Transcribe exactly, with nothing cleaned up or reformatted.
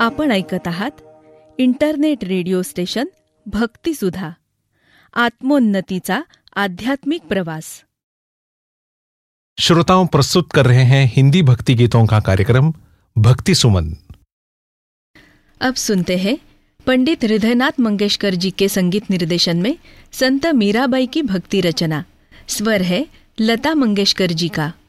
आपण ऐकत आहात इंटरनेट रेडिओ स्टेशन भक्ति सुधा, आत्मोन्नतीचा आध्यात्मिक प्रवास। श्रोताओं, प्रस्तुत कर रहे हैं हिंदी भक्ति गीतों का कार्यक्रम भक्ति सुमन। अब सुनते हैं पंडित हृदयनाथ मंगेशकर जी के संगीत निर्देशन में संत मीराबाई की भक्ति रचना। स्वर है लता मंगेशकर जी का।